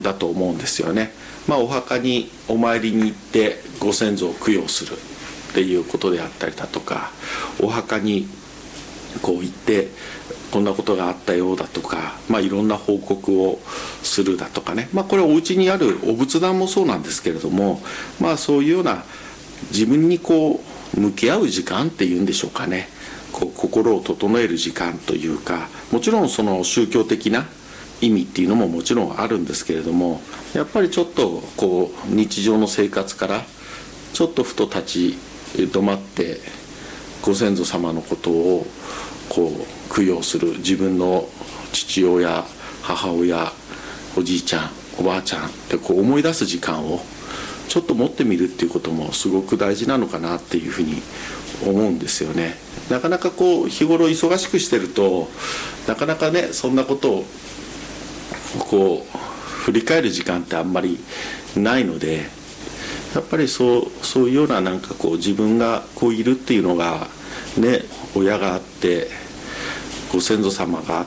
だと思うんですよね。お墓にお参りに行ってご先祖を供養するっていうことであったりだとか、お墓にこう行ってこんなことがあったようだとか、いろんな報告をするだとかね、これお家にあるお仏壇もそうなんですけれども、そういうような自分にこう向き合う時間っていうんでしょうかね、こう心を整える時間というか、もちろんその宗教的な意味っていうのももちろんあるんですけれども、やっぱりちょっとこう日常の生活からちょっとふと立ち止まってご先祖様のことをこう供養する、自分の父親、母親、おじいちゃん、おばあちゃんってこう思い出す時間をちょっと持ってみるっていうこともすごく大事なのかなっていうふうに思うんですよね。なかなかこう日頃忙しくしてるとなかなかね、そんなことをこう振り返る時間ってあんまりないので、やっぱりそういうようななんかこう自分がこういるっていうのがね、親があってご先祖様があって、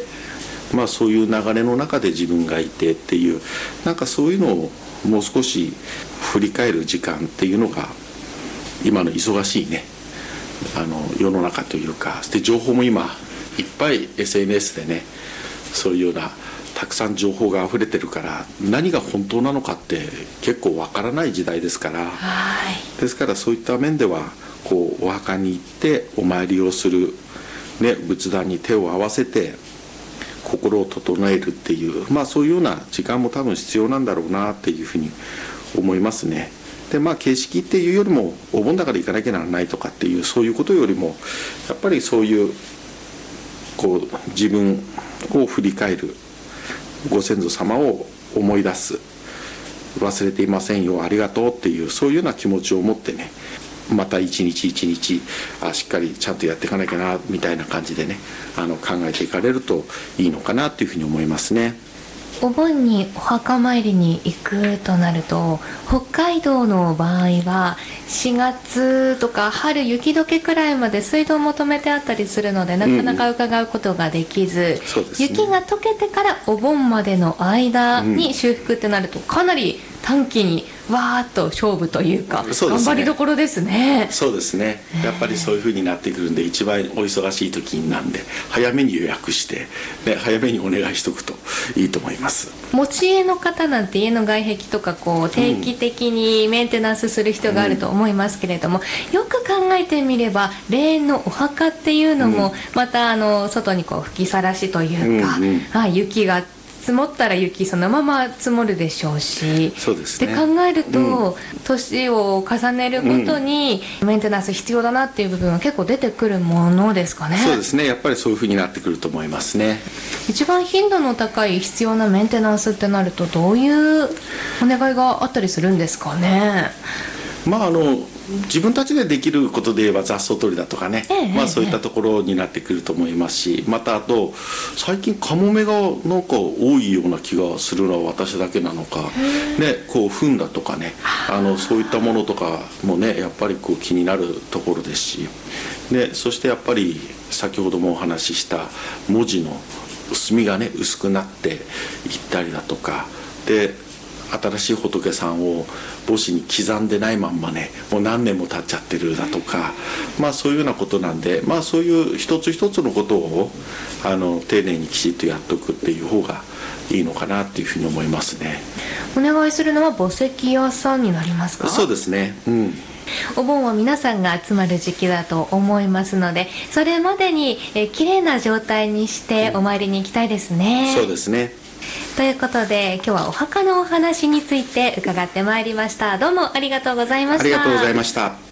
そういう流れの中で自分がいてっていう、なんかそういうのをもう少し振り返る時間っていうのが今の忙しいね世の中というか、で情報も今いっぱい SNS でね、そういうようなたくさん情報があふれてるから、何が本当なのかって結構わからない時代ですから、ですからそういった面ではこうお墓に行ってお参りをする、仏壇に手を合わせて心を整えるっていう、そういうような時間も多分必要なんだろうなっていうふうに思いますね。で形式っていうよりもお盆だから行かなきゃならないとかっていうそういうことよりも、やっぱりそういうこう自分を振り返る、ご先祖様を思い出す、忘れていませんよ、ありがとうっていう、そういうような気持ちを持ってね、また一日一日しっかりちゃんとやっていかなきゃなみたいな感じでね、考えていかれるといいのかなっていうふうに思いますね。 お盆にお墓参りに行くとなると、北海道の場合は4月とか春雪解けくらいまで水道も止めてあったりするので、なかなか伺うことができず、雪が解けてからお盆までの間に修復ってなると、かなり短期にわーっと勝負というか、頑張りどころですね。 そうですね、やっぱりそういう風になってくるんで、一番お忙しい時なんで早めに予約して、早めにお願いしとくといいと思います。 持ち家の方なんて家の外壁とかこう定期的にメンテナンスする必要があると思いますけれども、よく考えてみれば霊園のお墓っていうのもまた外にこう吹きさらしというか、雪が積もったら雪そのまま積もるでしょうし、 そうですね、 で考えると、年を重ねるごとにメンテナンス必要だなっていう部分は結構出てくるものですかね。 そうですね、やっぱりそういう風になってくると思いますね。 一番頻度の高い必要なメンテナンスってなると、どういうお願いがあったりするんですかね。 自分たちでできることで言えば雑草取りだとかね、そういったところになってくると思いますし、またあと最近カモメがなんか多いような気がするのは私だけなのか、こう糞だとかね、そういったものとかもね、やっぱりこう気になるところですし、そしてやっぱり先ほどもお話しした文字の薄みがね薄くなっていったりだとかで、新しい仏さんを墓地に刻んでないまんまね、もう何年も経っちゃってるだとか、そういうようなことなんで、そういう一つ一つのことを丁寧にきちっとやっとくっていう方がいいのかなっていうふうに思いますね。 お願いするのは墓石屋さんになりますか？ そうですね、 お盆は皆さんが集まる時期だと思いますので、それまでに綺麗な状態にしてお参りに行きたいですね。 そうですね。 ということで今日はお墓のお話について伺ってまいりました。どうもありがとうございました。 ありがとうございました。